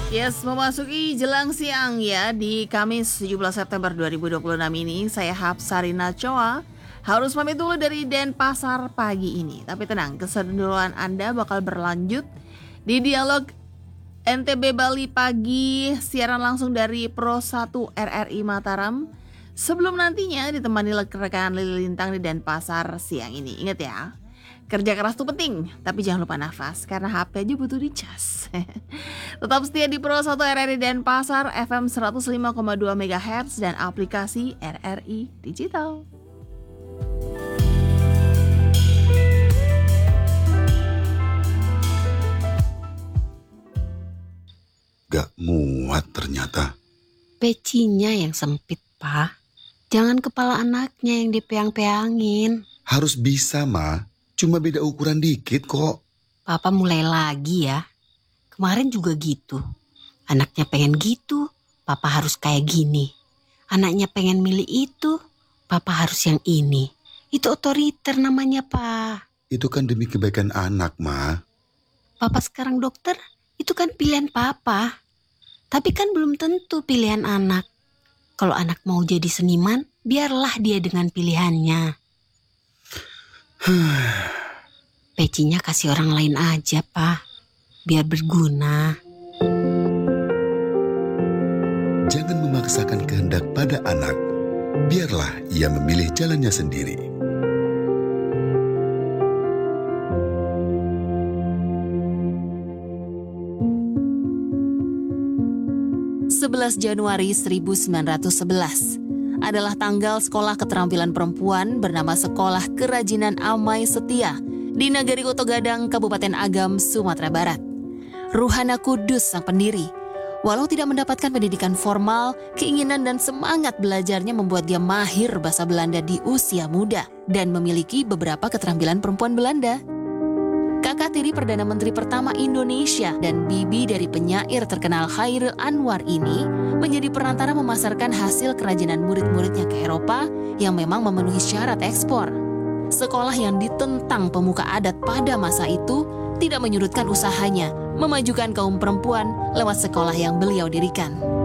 Yes, memasuki jelang siang ya di Kamis 17 September 2026 ini saya Hapsarina Choa harus pamit dulu dari Denpasar pagi ini. Tapi tenang, keseruan Anda bakal berlanjut di dialog NTB Bali pagi siaran langsung dari Pro 1 RRI Mataram sebelum nantinya ditemani rekan Lili Lintang di Denpasar siang ini. Ingat ya, kerja keras tuh penting, tapi jangan lupa nafas karena HP aja butuh dicas. Tetap setia di Pro 1 RRI Denpasar, FM 105,2 MHz dan aplikasi RRI Digital. Gak muat ternyata. Pecinya yang sempit, Pak. Jangan kepala anaknya yang dipeang-peangin. Harus bisa, Ma. Cuma beda ukuran dikit kok. Papa mulai lagi ya. Kemarin juga gitu. Anaknya pengen gitu, Papa harus kayak gini. Anaknya pengen milih itu, Papa harus yang ini. Itu otoriter namanya, Pak. Itu kan demi kebaikan anak, Ma. Papa sekarang dokter, itu kan pilihan Papa. Tapi kan belum tentu pilihan anak. Kalau anak mau jadi seniman, biarlah dia dengan pilihannya. Pecinya kasih orang lain aja, Pak. Biar berguna. Jangan memaksakan kehendak pada anak. Biarlah ia memilih jalannya sendiri. 11 Januari 1911 adalah tanggal sekolah keterampilan perempuan bernama Sekolah Kerajinan Amai Setia di Nagari Koto Gadang, Kabupaten Agam, Sumatera Barat. Ruhana Kudus sang pendiri, walau tidak mendapatkan pendidikan formal, keinginan dan semangat belajarnya membuat dia mahir bahasa Belanda di usia muda dan memiliki beberapa keterampilan perempuan Belanda. Kakak tiri Perdana Menteri pertama Indonesia dan bibi dari penyair terkenal Chairil Anwar ini menjadi perantara memasarkan hasil kerajinan murid-muridnya ke Eropa yang memang memenuhi syarat ekspor. Sekolah yang ditentang pemuka adat pada masa itu tidak menyurutkan usahanya memajukan kaum perempuan lewat sekolah yang beliau dirikan.